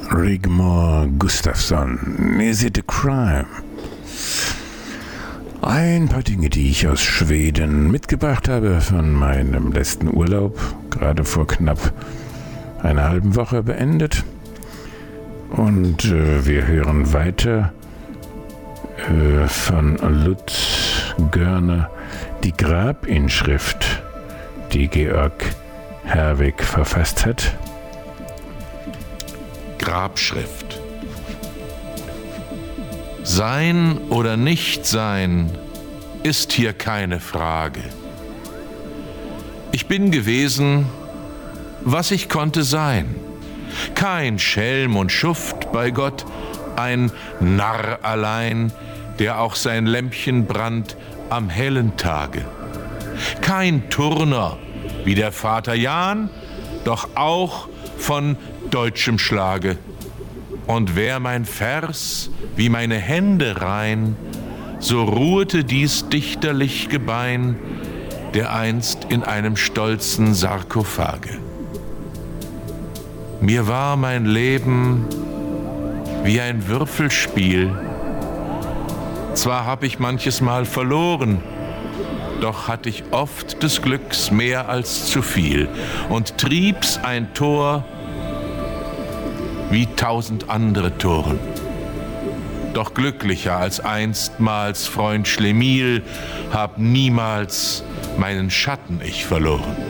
Rigmor Gustafsson, Is It a Crime? Ein paar Dinge, die ich aus Schweden mitgebracht habe von meinem letzten Urlaub, gerade vor knapp einer halben Woche beendet. Und wir hören weiter von Lutz Görner die Grabinschrift, die Georg Herwegh verfasst hat. Grabschrift. Sein oder nicht sein ist hier keine Frage. Ich bin gewesen, was ich konnte sein. Kein Schelm und Schuft bei Gott, ein Narr allein, der auch sein Lämpchen brannt am hellen Tage. Kein Turner wie der Vater Jahn, doch auch von deutschem Schlage. Und wär mein Vers wie meine Hände rein, so ruhete dies dichterlich Gebein dereinst in einem stolzen Sarkophage. Mir war mein Leben wie ein Würfelspiel. Zwar hab ich manches Mal verloren, doch hatt ich oft des Glücks mehr als zu viel und trieb's ein Tor wie 1000 andere Toren. Doch glücklicher als einstmals Freund Schlemihl hab niemals meinen Schatten ich verloren.